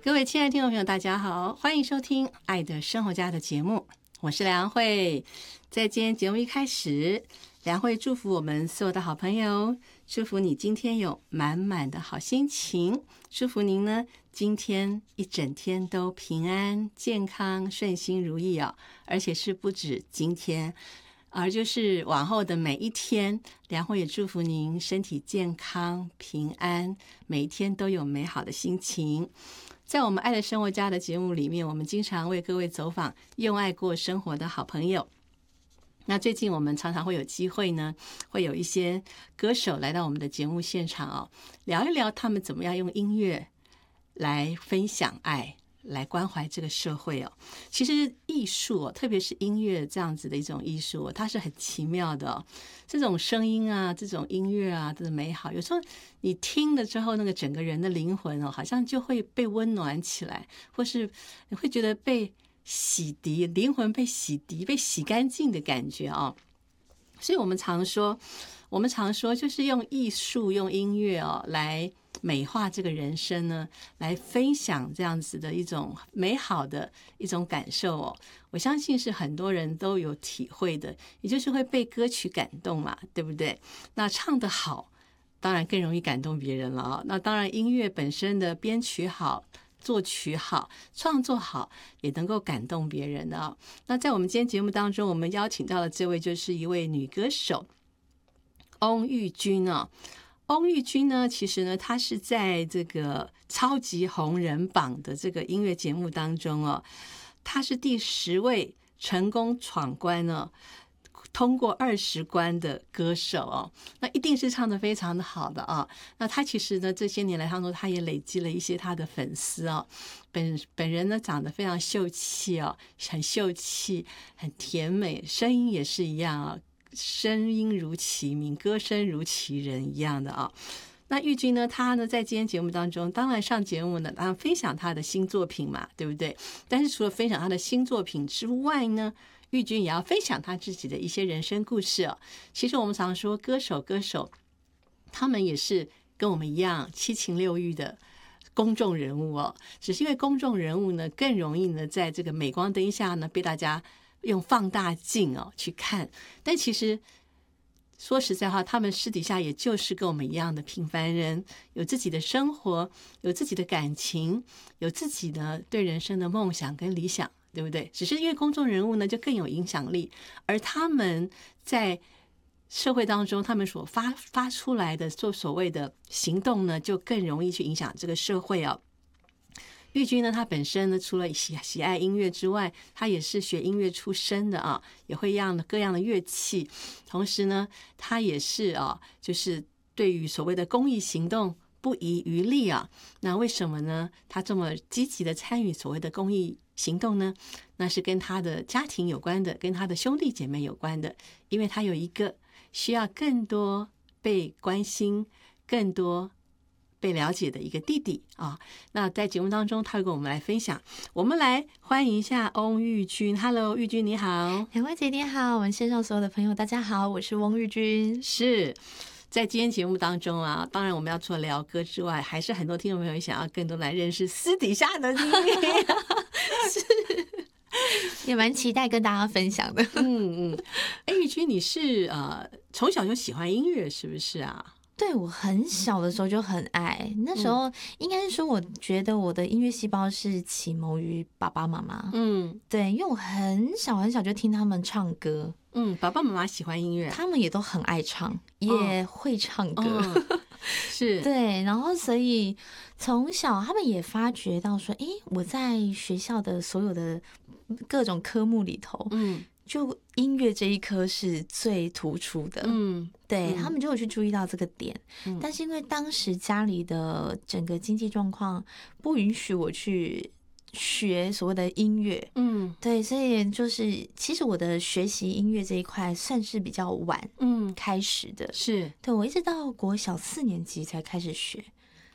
各位亲爱的听众朋友，大家好，欢迎收听《爱的生活家》的节目，我是梁慧。在今天节目一开始，梁慧祝福我们所有的好朋友，祝福你今天有满满的好心情，祝福您呢今天一整天都平安、健康、顺心如意哦，而且是不止今天，而就是往后的每一天，梁慧也祝福您身体健康、平安，每一天都有美好的心情。在我们爱的生活家的节目里面，我们经常为各位走访用爱过生活的好朋友。那最近我们常常会有机会呢，会有一些歌手来到我们的节目现场哦，聊一聊他们怎么样用音乐来分享爱，来关怀这个社会哦。其实艺术哦，特别是音乐这样子的一种艺术哦，它是很奇妙的哦。这种声音啊，这种音乐啊，这种美好，有时候你听了之后，那个整个人的灵魂哦，好像就会被温暖起来，或是你会觉得被洗涤，灵魂被洗涤、被洗干净的感觉哦。所以我们常说，就是用艺术、用音乐哦来美化这个人生呢，来分享这样子的一种美好的一种感受哦。我相信是很多人都有体会的，也就是会被歌曲感动嘛，对不对？那唱得好，当然更容易感动别人了啊。那当然，音乐本身的编曲好、作曲好、创作好，也能够感动别人的啊。那在我们今天节目当中，我们邀请到的这位就是一位女歌手翁玉君啊。翁玉君呢，其实呢，她是在这个超级红人榜的这个音乐节目当中哦，她是第10位成功闯关哦，通过20关的歌手哦，那一定是唱得非常的好的啊。那她其实呢，这些年来当中，她也累积了一些她的粉丝哦。本人呢，长得非常秀气哦，很秀气，很甜美，声音也是一样啊。声音如其名，歌声如其人一样的啊。那玉君呢，她呢在今天节目当中，当然上节目呢，当然分享她的新作品嘛，对不对？但是除了分享她的新作品之外呢，玉君也要分享她自己的一些人生故事哦。其实我们常说歌手，他们也是跟我们一样七情六欲的公众人物哦，只是因为公众人物呢，更容易呢，在这个镁光灯下呢，被大家用放大镜哦去看，但其实说实在话，他们私底下也就是跟我们一样的平凡人，有自己的生活，有自己的感情，有自己的对人生的梦想跟理想，对不对？只是因为公众人物呢就更有影响力，而他们在社会当中他们所发出来的做所谓的行动呢，就更容易去影响这个社会哦。玉君呢，她本身呢，除了喜爱音乐之外，她也是学音乐出身的啊，也会各样的乐器。同时呢，她也是啊，就是对于所谓的公益行动不遗余力啊。那为什么呢？她这么积极的参与所谓的公益行动呢？那是跟她的家庭有关的，跟她的兄弟姐妹有关的，因为她有一个需要更多被关心、更多被了解的一个弟弟啊。那在节目当中，他会跟我们来分享。我们来欢迎一下翁玉君。Hello， 玉君你好。 两位姐弟好，我们线上所有的朋友大家好，我是翁玉君。 是在今天节目当中啊，当然我们要除了聊歌之外，还是很多听众朋友想要更多来认识私底下的你。 是也蛮期待跟大家分享的。 玉君你是从小就喜欢音乐是不是啊？ 对，我很小的时候就很爱，那时候应该是说，我觉得我的音乐细胞是启蒙于爸爸妈妈。对，因为我很小就听他们唱歌。 爸爸妈妈喜欢音乐， 他们也都很爱唱，也会唱歌。 是， 对，然后所以从小他们也发觉到说，我在学校的所有的各种科目里头，就音乐这一科是最突出的。对，他们就有去注意到这个点。但是因为当时家里的整个经济状况不允许我去学所谓的音乐。对，所以就是其实我的学习音乐这一块算是比较晚开始的。 是， 对，我一直到国小4年级才开始学。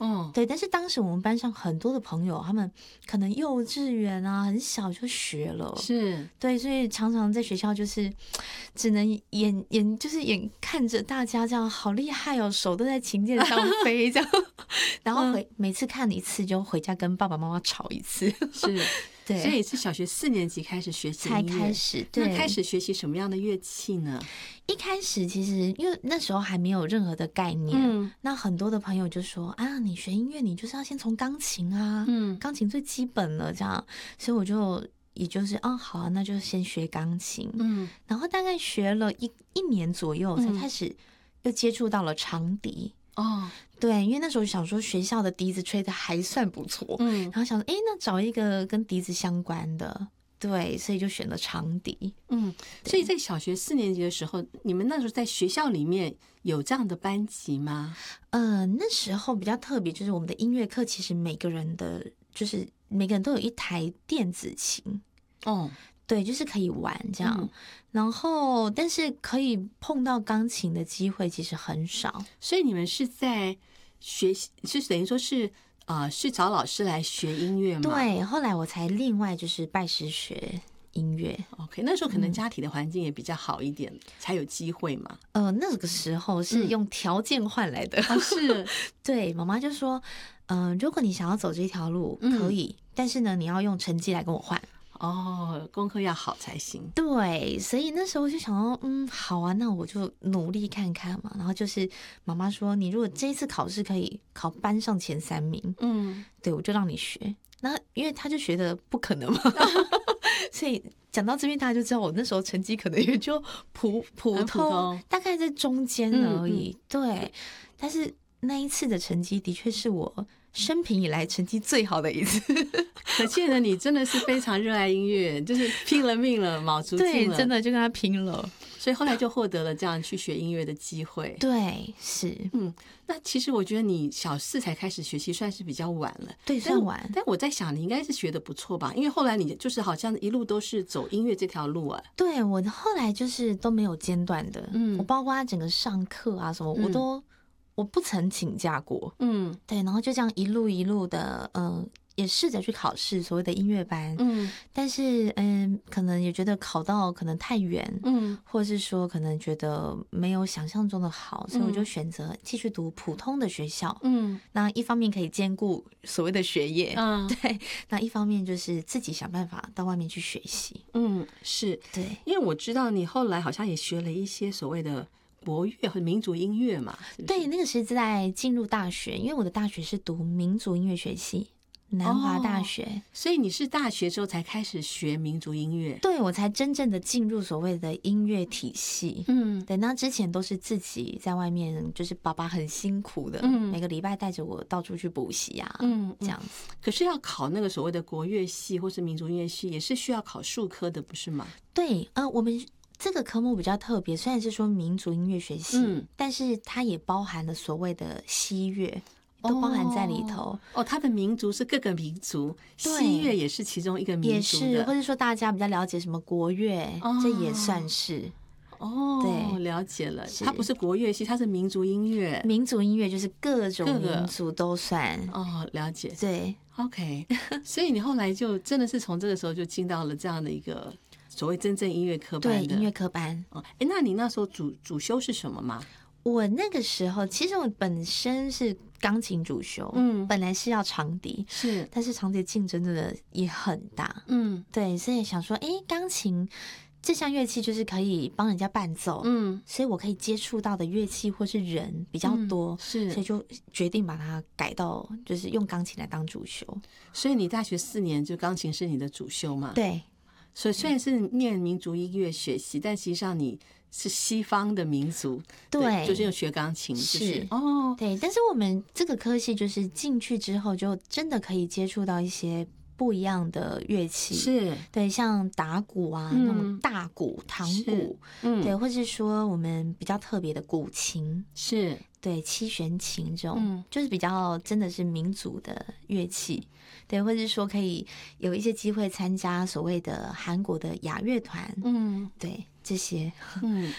对，但是当时我们班上很多的朋友，他们可能幼稚园啊很小就学了， 是， 对，所以常常在学校就是只能就是眼看着大家这样好厉害哦，手都在琴键上飞这样，然后每次看一次就回家跟爸爸妈妈吵一次， 是。 对， 所以是小学4年级开始学习音乐， 才开始。对， 那开始学习什么样的乐器呢？ 一开始其实因为那时候还没有任何的概念，那很多的朋友就说啊，你学音乐你就是要先从钢琴啊，钢琴最基本了这样，所以我就也就是好啊，那就先学钢琴，然后大概学了一年左右，才开始又接触到了长笛。对，因为那时候想说学校的笛子吹得还算不错，然后想说那找一个跟笛子相关的，对，所以就选了长笛。 所以在小学4年级的时候，你们那时候在学校里面有这样的班级吗？ 那时候比较特别，就是我们的音乐课其实每个人都有一台电子琴。对，就是可以玩这样，然后但是可以碰到钢琴的机会其实很少， 所以你们是在学习，是等于说是是找老师来学音乐吗？ 对，后来我才另外就是拜师学音乐。 OK， 那时候可能家庭的环境也比较好一点，才有机会嘛。 那个时候是用条件换来的， 是， 对，妈妈就说，如果你想要走这条路，可以，但是呢，你要用成绩来跟我换。 功课要好才行。 对，所以那时候就想说，好啊，那我就努力看看嘛。然后就是妈妈说，你如果这一次考试可以考班上前3名，对，我就让你学。那因为他就觉得不可能嘛，所以讲到这边，大家就知道我那时候成绩可能也就普通，大概在中间而已。对，但是那一次的成绩的确是我生平以来成绩最好的一次， 可见的你真的是非常热爱音乐，就是拼了命了，卯足劲了， 对，真的就跟他拼了， 所以后来就获得了这样去学音乐的机会。 对，是， 那其实我觉得你小4才开始学习，算是比较晚了， 对，算晚。 但我在想，你应该是学的不错吧？因为后来你就是好像一路都是走音乐这条路啊。 对，我后来就是都没有间断的，我包括整个上课啊什么，我不曾请假过，对，然后就这样一路的，也试着去考试，所谓的音乐班，但是可能也觉得考到可能太远，或者是说可能觉得没有想象中的好，所以我就选择继续读普通的学校，那一方面可以兼顾所谓的学业，对，那一方面就是自己想办法到外面去学习， 是， 对， 因为我知道你后来好像也学了一些所谓的国乐和民族音乐嘛，是不是？ 对，那个是在进入大学，因为我的大学是读民族音乐学系。南华大学， 所以你是大学之后才开始学民族音乐？ 对，我才真正的进入所谓的音乐体系。对，那之前都是自己在外面，就是爸爸很辛苦的，每个礼拜带着我到处去补习啊，这样子。 可是要考那个所谓的国乐系或是民族音乐系，也是需要考术科的，不是吗？ 对，我们这个科目比较特别，虽然是说民族音乐学系，但是它也包含了所谓的西乐。都包含在里头它的民族是各个民族，西乐也是其中一个民族的， 也是，或者说大家比较了解什么国乐，这也算是对，了解了。它不是国乐系，它是民族音乐。 民族音乐就是各种民族都算了解。 对 ，OK。所以你后来就真的是从这个时候就进到了这样的一个所谓真正音乐科班的， 对，音乐科班。 那你那时候主修是什么吗？ 我那个时候其实我本身是钢琴主修，本来是要长笛， 是， 但是长笛竞争真的也很大，对，所以想说，钢琴这项乐器就是可以帮人家伴奏，所以我可以接触到的乐器或是人比较多， 是， 所以就决定把它改到就是用钢琴来当主修。 所以你大学4年就钢琴是你的主修嘛？ 对， 所以虽然是念民族音乐学习，但实际上你是西方的民族， 对， 就是用学钢琴，是对。但是我们这个科系就是进去之后，就真的可以接触到一些不一样的乐器， 是， 对，像打鼓啊，那种大鼓、唐鼓，对，或是说我们比较特别的古琴， 是， 对，七弦琴这种，就是比较真的是民族的乐器。对，或者是说可以有一些机会参加所谓的韩国的雅乐团，对这些，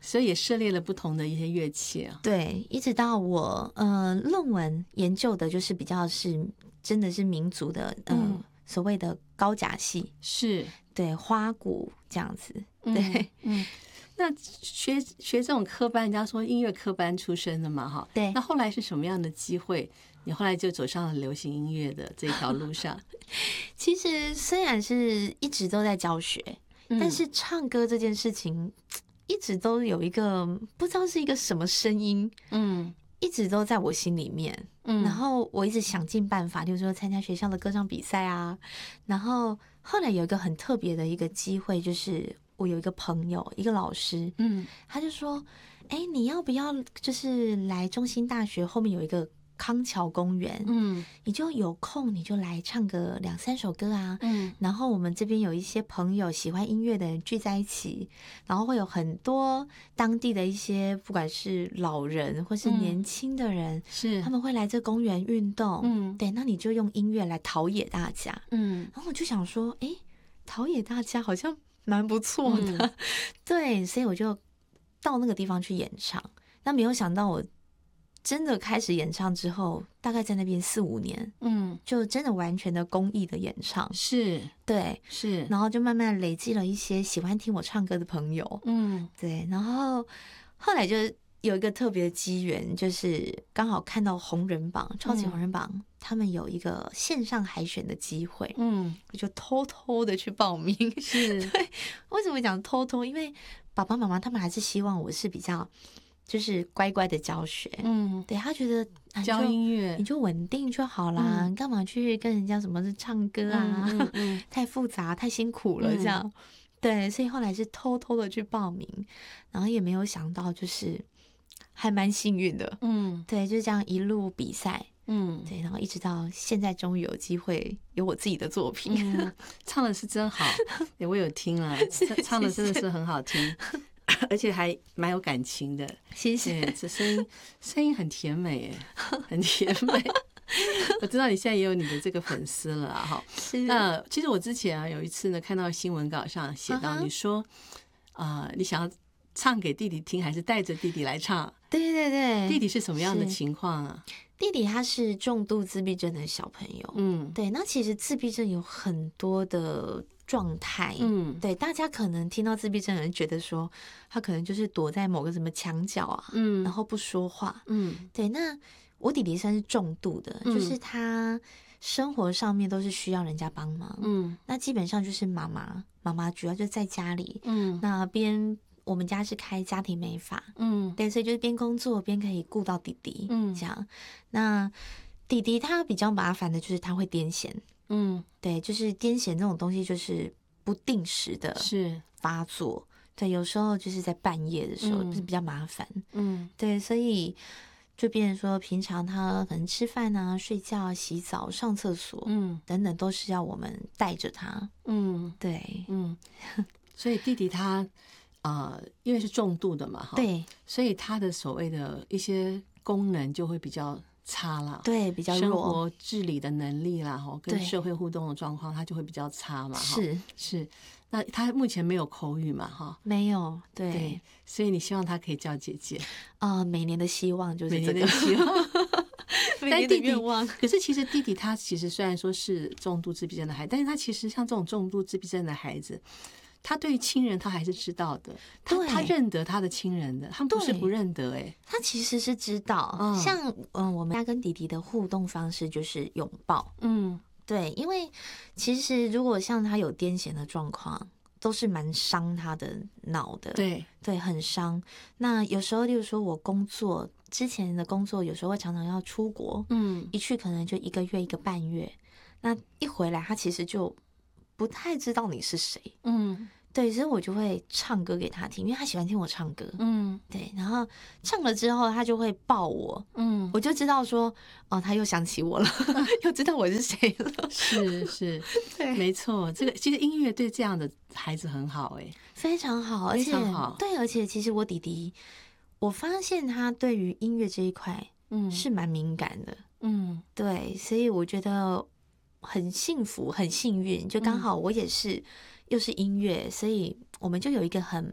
所以也涉猎了不同的一些乐器啊。 对，一直到我论文研究的就是比较是真的是民族的所谓的高甲系， 是对花鼓这样子。对， 那学这种科班，人家说音乐科班出身的嘛，哈。 对。 那后来是什么样的机会，你后来就走上了流行音乐的这条路上？ 其实虽然是一直都在教学，但是唱歌这件事情一直都有一个不知道是一个什么声音，一直都在我心里面。然后我一直想尽办法，就是说参加学校的歌唱比赛啊。然后后来有一个很特别的一个机会，就是我有一个朋友，一个老师，他就说：“哎，你要不要就是来中兴大学后面有一个康桥公园，你就有空你就来唱个2-3首歌啊，然后我们这边有一些朋友喜欢音乐的人聚在一起，然后会有很多当地的一些不管是老人或是年轻的人， 是他们会来这公园运动，对，那你就用音乐来陶冶大家，然后我就想说，哎，陶冶大家好像蛮不错的，对，所以我就到那个地方去演唱。那没有想到我真的开始演唱之后，大概在那边4-5年，就真的完全的公益的演唱， 是， 对， 是， 然后就慢慢累积了一些喜欢听我唱歌的朋友，对，然后后来就有一个特别的机缘，就是刚好看到红人榜、超级红人榜，他们有一个线上海选的机会，我就偷偷的去报名， 是， 对，为什么讲偷偷？因为爸爸妈妈他们还是希望我是比较。就是乖乖的教学，对，他觉得教音乐你就稳定就好啦，你干嘛去跟人家什么是唱歌啊？太复杂太辛苦了，这样，对，所以后来是偷偷的去报名，然后也没有想到，就是还蛮幸运的，对，就这样一路比赛，对，然后一直到现在终于有机会有我自己的作品， 唱的是真好，我有听了，唱的真的是很好听。而且还蛮有感情的， 谢谢。 这声音很甜美，很甜美。我知道你现在也有你的这个粉丝了哈。那其实我之前有一次呢，看到新闻稿上写到你说，你想要唱给弟弟听，还是带着弟弟来唱？ 对对对， 弟弟是什么样的情况啊？ 弟弟他是重度自闭症的小朋友，对，那其实自闭症有很多的状态，对，大家可能听到自闭症的人觉得说他可能就是躲在某个什么墙角啊，然后不说话，对，那我弟弟算是重度的，就是他生活上面都是需要人家帮忙，那基本上就是妈妈主要就在家里，那我们家是开家庭美发，对，所以就是边工作边可以顾到弟弟，这样。那弟弟他比较麻烦的就是他会癫痫，对，就是癫痫这种东西就是不定时的发作，对，有时候就是在半夜的时候就是比较麻烦，对，所以就变成说平常他可能吃饭啊、睡觉、洗澡、上厕所，等等都是要我们带着他，对， 所以弟弟他。因为是重度的嘛， 对， 所以他的所谓的一些功能就会比较差啦， 对，比较弱， 生活自理的能力啦，跟社会互动的状况，他就会比较差嘛，是。那他目前没有口语嘛，哈， 没有，对， 所以你希望他可以叫姐姐每年的希望就是这个， 每年的希望， 每年的愿望。 可是其实弟弟他其实虽然说是重度自闭症的孩子，但是他其实像这种重度自闭症的孩子。他对于亲人他还是知道的，他认得他的亲人的，他们不是不认得他其实是知道，像我们家跟弟弟的互动方式就是拥抱，对，因为其实如果像他有癫痫的状况，都是蛮伤他的脑的，对，很伤。那有时候，例如说我之前的工作，有时候会常常要出国，一去可能就1个月1个半月，那一回来他其实就不太知道你是谁，对，所以我就会唱歌给他听，因为他喜欢听我唱歌，对，然后唱了之后他就会抱我，我就知道说，他又想起我了，又知道我是谁了， 是，对，没错，这个其实音乐对这样的孩子很好， 非常好， 非常好， 对，而且其实我弟弟，我发现他对于音乐这一块，是蛮敏感的，对，所以我觉得很幸福，很幸运，就刚好我也是。又是音乐，所以我们就有一个很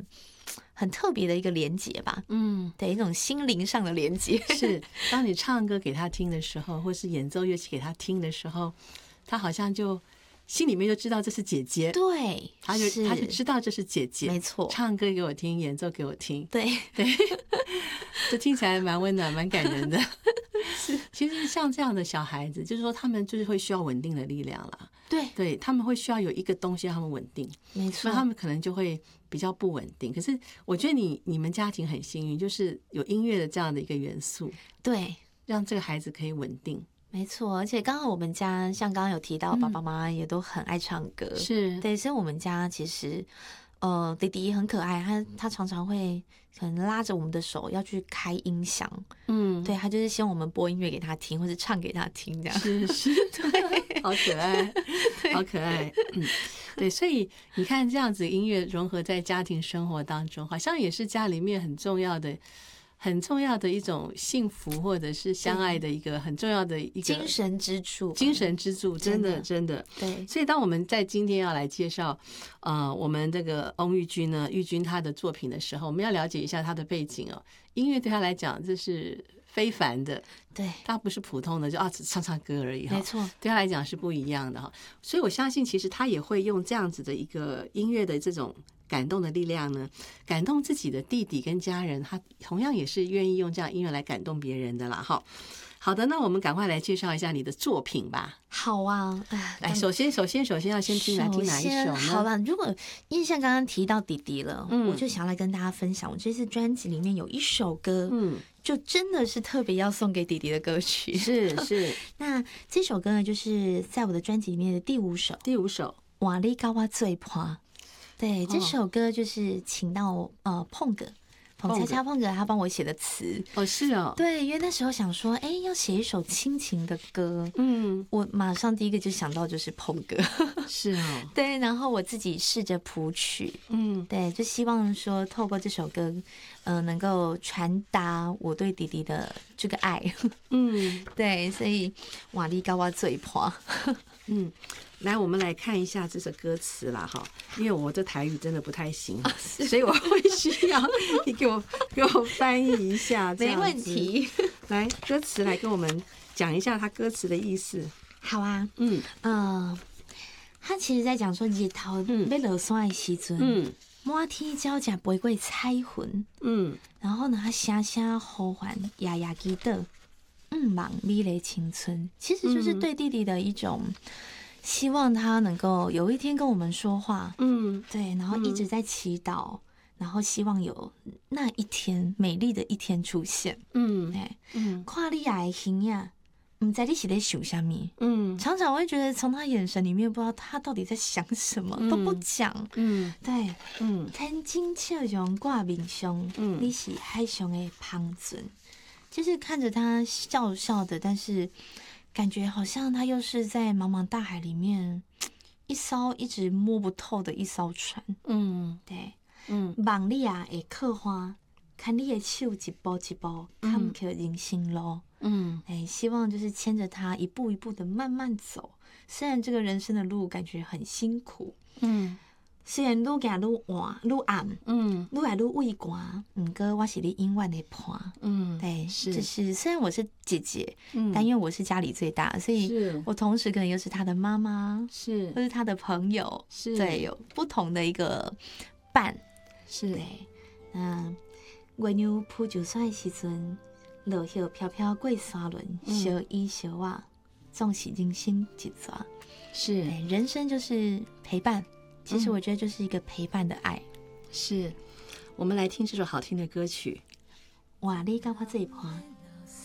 很特别的一个连结吧。对，一种心灵上的连结。 是，当你唱歌给他听的时候，或是演奏乐器给他听的时候，他好像就心里面就知道这是姐姐。 对， 他就知道这是姐姐， 没错， 唱歌给我听，演奏给我听。 对， 这听起来蛮温暖蛮感人的。是，其实像这样的小孩子，就是说他们就是会需要稳定的力量啦。对，他们会需要有一个东西让他们稳定， 没错， 所以他们可能就会比较不稳定。可是我觉得你们家庭很幸运，就是有音乐的这样的一个元素， 对， 让这个孩子可以稳定。 没错，而且刚好我们家像刚刚有提到，爸爸妈妈也都很爱唱歌， 是对，所以我们家其实弟弟很可爱，他常常会可能拉着我们的手要去开音响，对，他就是希望我们播音乐给他听，或者唱给他听，这样是，对，好可爱，好可爱，对，所以你看这样子音乐融合在家庭生活当中，好像也是家里面很重要的一种幸福，或者是相爱的一个很重要的一个精神支柱， 真的。 对， 所以当我们在今天要来介绍我们这个翁玉君呢，玉君她的作品的时候，我们要了解一下她的背景哦。音乐对她来讲这是非凡的， 对， 她不是普通的就只唱歌而已， 没错， 对她来讲是不一样的哈。所以我相信其实她也会用这样子的一个音乐的这种感动的力量呢，感动自己的弟弟跟家人，他同样也是愿意用这样音乐来感动别人的啦哈。好的，那我们赶快来介绍一下你的作品吧。 好啊， 来，首先要先听哪一首呢？ 好了，如果因为像刚刚提到弟弟了，我就想来跟大家分享，我这次专辑里面有一首歌，就真的是特别要送给弟弟的歌曲。 是那这首歌呢，就是在我的专辑里面的第五首，瓦力高瓦最破。对，这首歌就是请到碰哥他帮我写的词。 是哦。 对，因为那时候想说，要写一首亲情的歌，我马上第一个就想到就是碰哥。 是哦。 对，然后我自己试着谱曲，对，就希望说透过这首歌，能够传达我对弟弟的这个爱。对，所以瓦力高瓦最破。 来，我们来看一下这首歌词啦哈，因为我这台语真的不太行，所以我会需要你给我翻译一下， 没问题。 来，歌词来跟我们讲一下它歌词的意思。 好啊，他其实在讲说日头要落山的时阵，满天鸟只飞过彩云，然后呢，他声声呼唤，夜夜祈祷，望美丽青春，其实就是对弟弟的一种。希望他能够有一天跟我们说话，对，然后一直在祈祷，然后希望有那一天美丽的一天出现，看你的形呀，不知你是在想什么，常常会觉得从他眼神里面不知道他到底在想什么，都不讲，对，天清笑容挂面上，你是海上的芳船，就是看着他笑笑的，但是。感觉好像他又是在茫茫大海里面一艘一直摸不透的一艘船。对，望你啊会刻花，看你的手一步一步坎坷人生路。希望就是牵着他一步一步的慢慢走。虽然这个人生的路感觉很辛苦，虽然愈行愈晚愈暗，愈来愈畏寒，不过我是你永远的伴。对，就是虽然我是姐姐，但因为我是家里最大，所以我同时可能又是他的妈妈，或是他的朋友，对，有不同的一个伴。对，月亮铺就山的时阵，落叶飘飘过山轮，小依小瓦，总是人生一抓。对，人生就是陪伴。其实我觉得就是一个陪伴的爱。 是，我们来听这首好听的歌曲。 哇，你跟我这一盘。